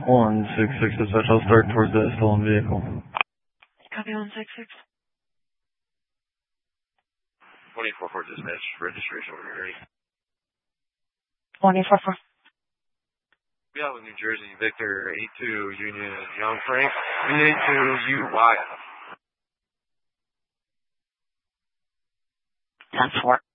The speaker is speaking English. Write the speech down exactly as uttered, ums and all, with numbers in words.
one six six dispatch, I'll start towards that stolen vehicle. Copy one six six. twenty-four four dispatch, registration over here. twenty-four four. Yeah, with New Jersey, Victor eight two Union Young Frank, V eight two U Y. ten four.